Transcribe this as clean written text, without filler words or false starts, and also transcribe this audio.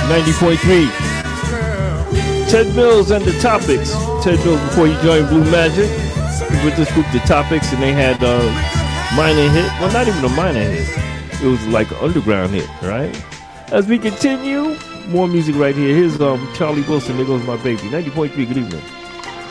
90.3. Ted Mills and the Topics. Ted Mills before he joined Blue Magic. With this group, the Topics, and they had a minor hit. Well, not even a minor hit. It was like an underground hit, right? As we continue, more music right here. Here's Charlie Wilson. There goes my baby. 90.3. Good evening.